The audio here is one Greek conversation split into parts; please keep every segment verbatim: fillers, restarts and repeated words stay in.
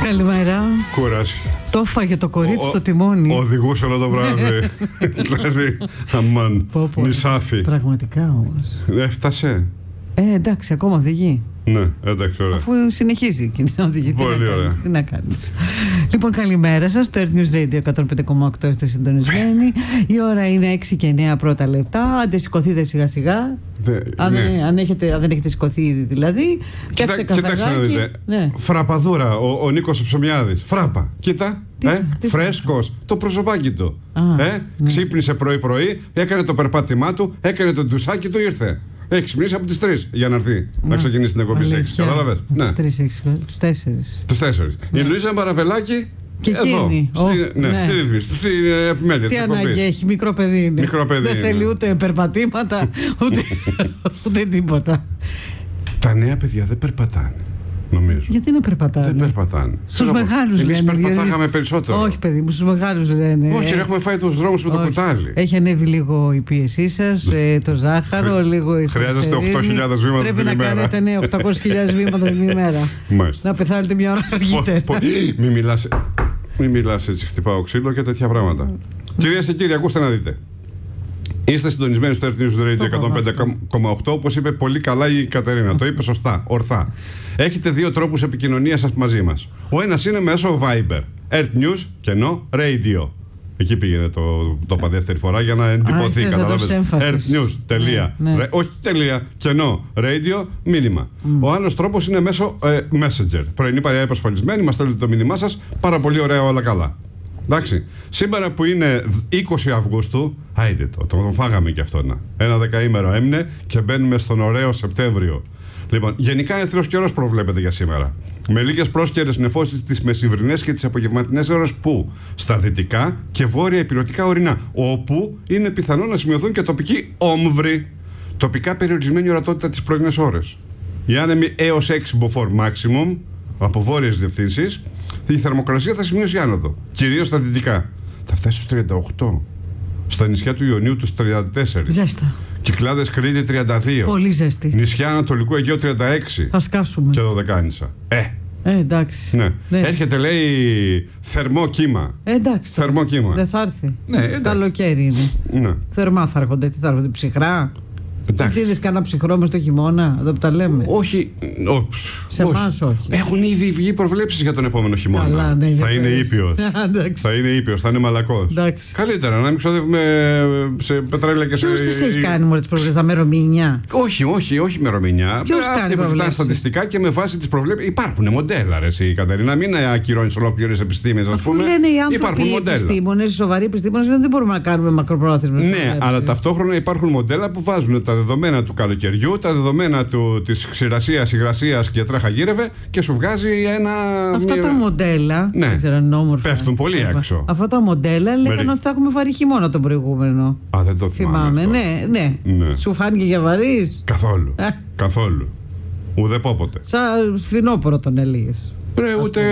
Καλημέρα. Κούραση. Το έφαγε το κορίτσι Ο- στο τιμόνι. Οδηγούσε όλο το βράδυ. Δηλαδή, αμάν, Πω, πω. νησάφι. Πραγματικά όμως. Έφτασε. Ε, εντάξει, ακόμα οδηγεί. Ναι, εντάξει, ωραία. Αφού συνεχίζει και να οδηγεί. Τι Πολύ να ωραία. κάνεις, τι να κάνεις. Λοιπόν, καλημέρα σας. Το Earth News Radio εκατόν πέντε κόμμα οκτώ είστε συντονισμένοι. Η ώρα είναι έξι και εννέα πρώτα λεπτά. Άντε, σηκωθείτε σιγά σιγά. Δε, Αν, ναι. δεν, αν, έχετε, αν δεν έχετε σηκωθεί ήδη δηλαδή. Κοιτά- Φτιάξτε Κοιτάξτε να καφεδάκι. δείτε. Ναι. Φραπαδούρα, ο, ο Νίκος Ψωμιάδης. Φράπα. Κοίτα. Τι- ε, τι- φρέσκος. Το προσωπάκι του. Α, ε, ναι. Ξύπνησε πρωί-πρωί, έκανε το περπάτημά του, έκανε το ντουσάκι του, ήρθε. Έχει ξυπνήσει από τις τρεις για να έρθει να ξεκινήσει την εκπομπή στις έξι. Κατάλαβες. Ναι. Ναι. Τις τρεις, έξι, τους τέσσερις. Τις τέσσερις. Η Λουίζα Μπαραβελάκη. Και εδώ, εκείνη. Στη, Ω, ναι, ναι. στη ρύθμιση του, στην ε, επιμέλεια Τι της ανάγκη εκπομπής. έχει, μικρό παιδί είναι. Μικρό παιδί Δεν είναι. θέλει ούτε περπατήματα, ούτε, ούτε τίποτα. Τα νέα παιδιά δεν περπατάνε, νομίζω. Γιατί να περπατάνε. Δεν περπατάνε. Στους Ξέρω εγώ. μεγάλους Εμείς λένε. περπατάγαμε διότι- περισσότερο. Όχι, παιδί μου, στους μεγάλους λένε. Όχι, Ε, έχουμε φάει τους δρόμους με το όχι. κουτάλι. Έχει ανέβει λίγο η πίεσή σας, ε, το ζάχαρο, Χρ- λίγο η χρειάζεστε χολυστερίνη. οκτώ χιλιάδες βήματα Πρέπει την να ημέρα. κάνετε ναι, οκτακόσιες χιλιάδες βήματα την ημέρα. Μάλιστα. Να πεθάνετε μια ώρα αργότερα. Πω- πω- Μη μιλάς, μη μιλάς έτσι, χτυπάω ξύλο και τέτοια πράγματα. Κυρίες και κύριοι, ακούστε να δείτε. Είστε συντονισμένοι στο Earth News Radio εκατόν πέντε κόμμα οκτώ, όπως είπε πολύ καλά η Κατερίνα. Το είπε σωστά, ορθά. Έχετε δύο τρόπους επικοινωνίας σας μαζί μας. Ο ένας είναι μέσω Viber. Earth News κενό Radio. Εκεί πήγαινε το, το είπα δεύτερη φορά για να εντυπωθεί. ήθελες να δώσεις έμφαση. Earth News. Τελεία. Ναι, ναι. Ρε- όχι τελεία. Κενό. Radio. Μήνυμα. Ο άλλος τρόπος είναι μέσω ε, Messenger. Πρωινή παρέα επασφαλισμένη. Μας στέλνετε το μήνυμά σας. Πάρα πολύ ωραία, όλα καλά. Εντάξει. Σήμερα που είναι είκοσι Αυγούστου, άιντε το, το, το φάγαμε και αυτό να. Ένα δεκαήμερο έμεινε και μπαίνουμε στον ωραίο Σεπτέμβριο. Λοιπόν, γενικά έθριος καιρός προβλέπεται για σήμερα. Με λίγες πρόσκαιρες νεφώσεις τις μεσημβρινές και τις απογευματινές ώρες που στα δυτικά και βόρεια ηπειρωτικά ορεινά, όπου είναι πιθανό να σημειωθούν και τοπικοί όμβροι. Τοπικά περιορισμένη ορατότητα τις πρωινές ώρες. Οι άνεμοι έως έξι μποφόρ maximum από βόρειες διευθύνσεις. Η θερμοκρασία θα σημειώσει άνοδο, κυρίως στα δυτικά. Θα φτάσει στους τριάντα οκτώ. Στα νησιά του Ιωνίου τους τριάντα τέσσερα. Ζέστα. Κυκλάδες Κρήτη τριάντα δύο. Πολύ ζέστη. Νησιά Ανατολικού Αιγαίου τριάντα έξι. Θα σκάσουμε. Και Δωδεκάνησα. Ε, Ε, εντάξει. ναι. Ναι. Έρχεται, λέει, θερμό κύμα. Ε, εντάξει. τώρα. Θερμό κύμα. Δεν θα έρθει. Ναι, εντάξει. Καλοκαίρι είναι. Ναι. Θερμά θα έρχονται. Τι θα έρχονται, ψυχρά. Εντάξει. Τι είδες κανένα ψυχρό μες το χειμώνα, εδώ που τα λέμε. Όχι. Ό, Σε εμάς όχι. Έχουν ήδη βγει προβλέψεις για τον επόμενο χειμώνα. Καλά, ναι, θα για είναι πες. ήπιος. Εντάξει. Θα είναι ήπιος, θα είναι μαλακός. Εντάξει. Καλύτερα να μην ξοδεύουμε σε πετρέλαια και σε. Ποιος τις έχει κάνει μωρέ τις προβλέψεις, τα μερομήνια. Όχι, όχι, όχι ημερομηνιά. Ποιος κάνει Αυτοί που κοιτάνε προβλέψεις? στατιστικά και με βάση τις προβλέψεις. Υπάρχουν μοντέλα, ρε, εσύ, Κατερίνα. Μην ακυρώνεις ολόκληρες επιστήμες, ας Αφού πούμε. λένε οι άνθρωποι, Υπάρχουν οι μοντέλα. επιστήμονες, οι σοβαροί επιστήμονες, λένε δεν μπορούμε να κάνουμε μακροπρόθεσμες Ναι, προβλέψεις. αλλά ταυτόχρονα υπάρχουν μοντέλα που βάζουν τα δεδομένα του καλοκαιριού, τα δεδομένα του, της ξηρασίας, υγρασίας και τράχα γύρευε και σου βγάζει ένα. Αυτά μια- τα μοντέλα. Ναι. Δεν ξέρω αν είναι όμορφα. Πέφτουν πολύ Ε, έξω. Αυτά τα μοντέλα λέγανε Μερικ- ότι θα έχουμε βαρύ χειμώνα τον προηγούμενο. Α, δεν το θυμάμαι. Θυμάμαι, αυτό. ναι, ναι, Ναι. Σου φάνηκε για βαρύς. Καθόλου. Ε. Καθόλου. Ουδεπόποτε. Σαν φθινόπωρο τον έλεγες. Ρε, ούτε.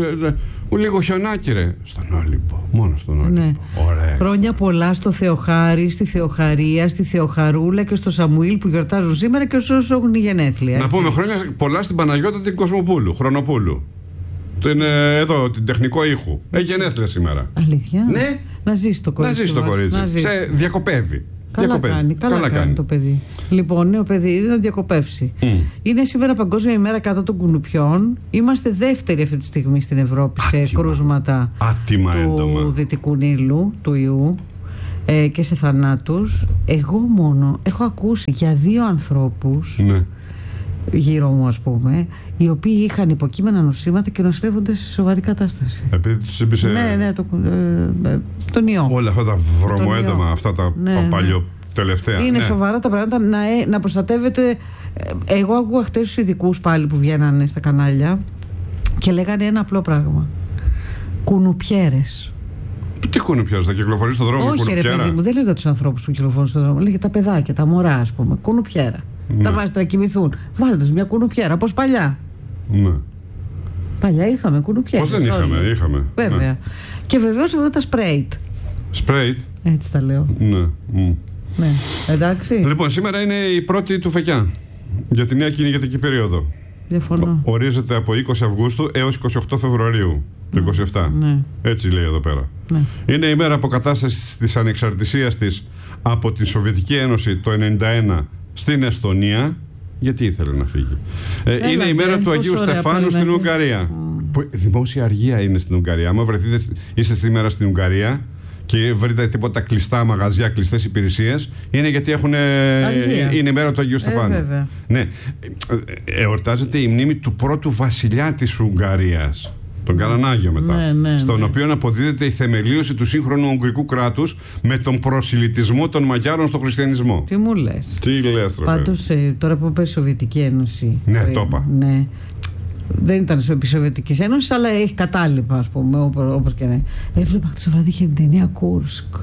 Ο λίγο χιονάκι, ρε. Στον Όλυμπο. Μόνο στον Όλυμπο. Ναι. Ωραία. Χρόνια πολλά στο Θεοχάρη, στη Θεοχαρία, στη Θεοχαρούλα και στο Σαμουήλ που γιορτάζουν σήμερα και όσους έχουν γενέθλια. Να έτσι. πούμε χρόνια πολλά στην Παναγιώτα την Κοσμοπούλου, Χρονοπούλου. Την, ε, εδώ, την τεχνικό ήχου. Έχει γενέθλια σήμερα. Αλήθεια. Ναι. Να ζήσει το Να κορίτσι. ζήσει το μας, κορίτσι. να ζήσει. Σε διακοπεύει. Καλά Διακοπεύει. κάνει, καλά, κάνει το παιδί. Λοιπόν, νέο παιδί είναι να διακοπεύσει. Mm. Είναι σήμερα Παγκόσμια ημέρα κατά των κουνουπιών. Είμαστε δεύτεροι αυτή τη στιγμή στην Ευρώπη σε Άτιμα. κρούσματα Άτιμα του έντομα. Δυτικού Νείλου, του ιού ε, και σε θανάτους. Εγώ μόνο έχω ακούσει για δύο ανθρώπους Ναι. γύρω μου, ας πούμε, οι οποίοι είχαν υποκείμενα νοσήματα και νοσηλεύονται σε σοβαρή κατάσταση. Επειδή του έμπεισε Ναι, ναι, το, ε, ε, τον ιό. όλα αυτά τα βρωμοέντομα, ιό. αυτά τα Ναι, ναι. παλιό τελευταία. Είναι ναι. σοβαρά τα πράγματα να, ε, να προστατεύετε. ε, Εγώ άκουγα χτες τους ειδικούς πάλι που βγαίνανε στα κανάλια και λέγανε ένα απλό πράγμα. Κουνουπιέρες. Τι κουνουπιέρα, θα κυκλοφορεί στον δρόμο με Όχι, ρε κουνουπιέρα. παιδί μου, δεν λέω για τους ανθρώπους που κυκλοφορούν στον δρόμο. Λέω για τα παιδάκια, τα μωρά, ας πούμε. Κουνουπιέρα. Ναι. Τα βάζετε να κοιμηθούν. Βάλτε τους μια κουνουπιέρα, όπως παλιά. Ναι. Παλιά είχαμε κουνουπιέρες. Πώς δεν είχαμε, όλοι. είχαμε. Βέβαια. Ναι. Και βεβαίως αυτά τα σπρέιτ. Σπρέιτ. Έτσι τα λέω. Ναι. Μμ. Ναι. Εντάξει. Λοιπόν, σήμερα είναι η πρώτη του φεκιά για τη νέα κυνηγετική περίοδο. Διαφωνώ. Ορίζεται από είκοσι Αυγούστου έως είκοσι οκτώ Φεβρουαρίου του είκοσι επτά. Ναι. Έτσι λέει εδώ πέρα. Ναι. Είναι η μέρα αποκατάστασης της ανεξαρτησίας της από τη Σοβιετική Ένωση το ενενήντα ένα στην Εστονία. Γιατί ήθελε να φύγει. Ε, Έλα, είναι η μέρα του Αγίου Στεφάνου στην Ουγγαρία. Mm. Που, δημόσια αργία είναι στην Ουγγαρία. Αν βρεθείτε, είστε στη μέρα στην Ουγγαρία και βρείτε τίποτα κλειστά μαγαζιά, κλειστές υπηρεσίες, είναι γιατί έχουν, είναι η μέρα του Αγίου Στεφάνου. Ε, ναι. Εορτάζεται η μνήμη του πρώτου βασιλιά της Ουγγαρίας, τον Καρανάγιο μετά, ναι, ναι, στον ναι. οποίο αποδίδεται η θεμελίωση του σύγχρονου Ουγγρικού κράτους με τον προσιλητισμό των Μαγιάρων στον χριστιανισμό. Τι μου λες. Τι λες, ρε. Πάντως, ε, τώρα που είπε η Σοβιετική Ένωση. Ναι, πριν, το είπα. Ναι. Δεν ήταν επί Σοβιετικής Ένωσης, αλλά έχει κατάλοιπα, ας πούμε, όπως και ναι. Έβλεπα χτες το βράδυ είχε την ταινία Κούρσκ.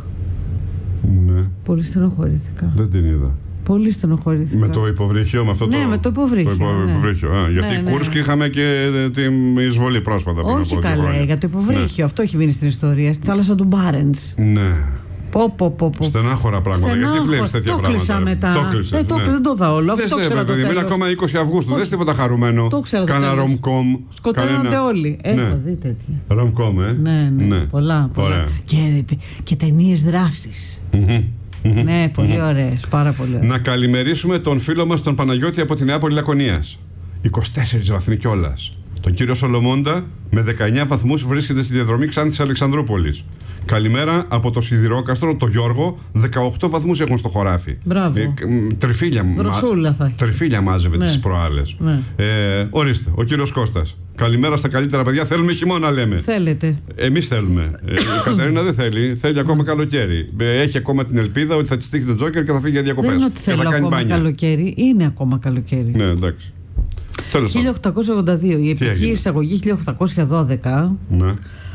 Ναι. Πολύ στενοχωρήθηκα. Δεν την είδα. Πολύ στενοχωρήθηκα. Με το υποβρύχιο, με αυτό ναι, το. Ναι, με το υποβρύχιο. Το υπο... ναι. υποβρύχιο. Α, γιατί ναι, ναι. Κούρσκ είχαμε και την εισβολή πρόσφατα. Όχι καλέ, για το υποβρύχιο. Ναι. Αυτό έχει μείνει στην ιστορία. Στη θάλασσα του Μπάρεντς. Ναι. Πω, πω, πω, πω. Στενάχωρα πράγματα. Στενάχωρα. Γιατί βλέπεις τέτοια το πράγματα. Κλείσα μετά. Το κλείσες, ε, το, ναι. Δεν το είδα όλο. Αυτό ξέρω το τέλος. Είναι ακόμα είκοσι Αυγούστου. Δεν τίποτα χαρούμενο. Το ξέρω το Κάνα ρομκόμ. Σκοτώνονται κανένα... όλοι. Έχω ναι. δει τέτοια. Ρομκόμ, ε. Ναι, ναι. ναι. Πολλά. πολλά. Και, και ταινίες δράσης. Mm-hmm. Ναι, πολύ ωραίες. Πάρα πολύ ωραίες. Να καλημερίσουμε τον φίλο μας τον Παναγιώτη από τη Νεάπολη Λακωνίας. είκοσι τέσσερις βαθμοί κιόλας. Τον κύριο Σολομώντα με δεκαεννιά βαθμούς βρίσκεται στη διαδρομή Ξάνθης Αλεξανδρούπολης. Καλημέρα από το Σιδηρόκαστρο, το Γιώργο, δεκαοκτώ βαθμούς έχουν στο χωράφι. Μπράβο. Ε, τριφύλια, Μπροσούλα θα έχει. Τριφύλια μάζευε ναι. τις προάλλες. Ναι. Ε, ορίστε, ο κύριος Κώστας. Καλημέρα στα καλύτερα παιδιά. Θέλουμε χειμώνα, λέμε. Θέλετε. Εμείς θέλουμε. ε, η Κατερίνα δεν θέλει. Θέλει ακόμα καλοκαίρι. Ε, έχει ακόμα την ελπίδα ότι θα τη στείλει τον Τζόκερ και θα φύγει για διακοπές. Δεν είναι ότι θέλω ακόμα μπάνια. Καλοκαίρι. Είναι ακόμα καλοκαίρι. Ναι, εντάξει. χίλια οκτακόσια ογδόντα δύο. Η επική εισαγωγή χίλια οκτακόσια δώδεκα. Ναι.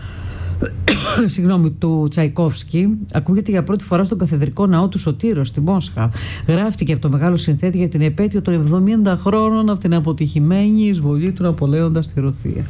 Συγγνώμη, του Τσαϊκόφσκι, ακούγεται για πρώτη φορά στον Καθεδρικό Ναό του Σωτήρος στη Μόσχα. Γράφτηκε από το μεγάλο συνθέτη για την επέτειο των εβδομήντα χρόνων από την αποτυχημένη εισβολή του Ναπολέοντα στη Ρωσία.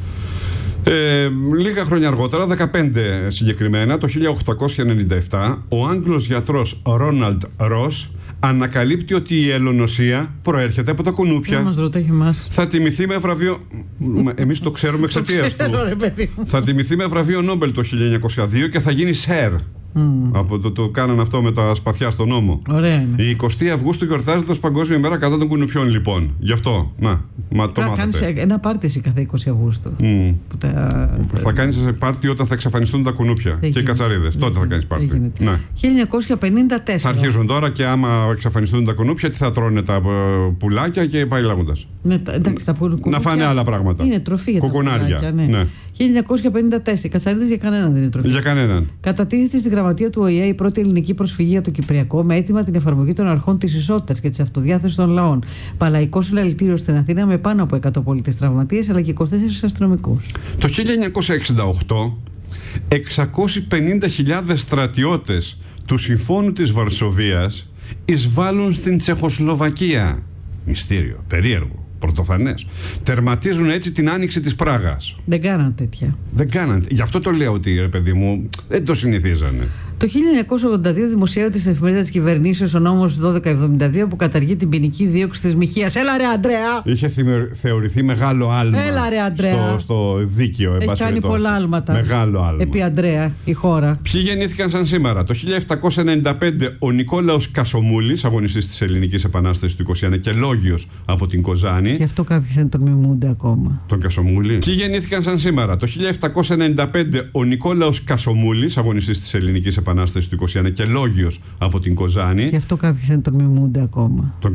Ε, λίγα χρόνια αργότερα, δεκαπέντε συγκεκριμένα, το χίλια οκτακόσια ενενήντα επτά, ο Άγγλος γιατρός Ρόναλντ Ρος ανακαλύπτει ότι η ελονοσία προέρχεται από τα κουνούπια. Δεν μας ρωτάει εμάς. Θα τιμηθεί με βραβείο. Εμείς το ξέρουμε εξαιτίας του. Θα τιμηθεί με βραβείο Νόμπελ το χίλια εννιακόσια δύο και θα γίνει σερ. Mm. Από το, το κάνανε αυτό με τα σπαθιά στον νόμο. Ωραία είναι. Η εικοστή Αυγούστου γιορτάζεται ως Παγκόσμια ημέρα κατά των κουνουπιών, λοιπόν. Γι' αυτό. Να, μα το μάθατε. Κάνεις ένα πάρτι εσύ κάθε είκοσι Αυγούστου. Mm. Τα... Θα κάνεις πάρτι όταν θα εξαφανιστούν τα κουνούπια και οι κατσαρίδες. Τότε θα κάνεις πάρτι. Ναι. χίλια εννιακόσια πενήντα τέσσερα. Θα αρχίζουν τώρα και άμα εξαφανιστούν τα κουνούπια, τι θα τρώνε τα πουλάκια και πάει λέγοντας. Ναι, εντάξει, τα κουνούπια. Να φάνε άλλα πράγματα. Είναι τροφή για τα πουλάκια. Ναι. Ναι. χίλια εννιακόσια πενήντα τέσσερα. Οι κατσαρίδες για κανέναν δεν είναι τροφή. Για κανέναν. Κατατίθεται στη γραμματεία του Ο Η Ε η πρώτη ελληνική προσφυγή για το Κυπριακό με αίτημα την εφαρμογή των αρχών της ισότητας και της αυτοδιάθεσης των λαών. Παλαϊκό συλλαλητήριο στην Αθήνα με πάνω από εκατό πολίτες τραυματίες αλλά και είκοσι τέσσερις αστυνομικούς. Το χίλια εννιακόσια εξήντα οκτώ, εξακόσιες πενήντα χιλιάδες στρατιώτες του Συμφώνου της Βαρσοβίας εισβάλλουν στην Τσεχοσλοβακία. Μυστήριο, περίεργο. Πρωτοφανές. Τερματίζουν έτσι την άνοιξη της Πράγας. Δεν κάναν τέτοια. Δεν κάναν. Γι' αυτό το λέω ότι, ρε παιδί μου, δεν το συνηθίζανε. Το χίλια εννιακόσια ογδόντα δύο δημοσιεύεται στην εφημερίδα της κυβερνήσεως ο νόμος δώδεκα εβδομήντα δύο που καταργεί την ποινική δίωξη της μοιχείας. Έλα ρε Αντρέα! Είχε θεωρηθεί μεγάλο άλμα. Έλα ρε Αντρέα! Στο, στο δίκαιο. Έχει κάνει πολλά άλματα. Μεγάλο άλμα. Επί Αντρέα, η χώρα. Ποιοι γεννήθηκαν σαν σήμερα? Το χίλια επτακόσια ενενήντα πέντε ο Νικόλαος Κασομούλης, αγωνιστής της Ελληνικής Επανάστασης του είκοσι ένα και λόγιος από την Κοζάνη. Γι' αυτό κάποιοι δεν τον μιμούνται ακόμα. Τον Κασομούλη. Ποιοι γεννήθηκαν σαν σήμερα? Το χίλια επτακόσια ενενήντα πέντε ο Νικόλαος Κασομούλης, αγωνιστής της Ελληνικής Επανάστασης του είκοσι ένα και λόγιος από την Κοζάνη. Γι' αυτό κάποιοι δεν τον μιμούνται ακόμα. Τον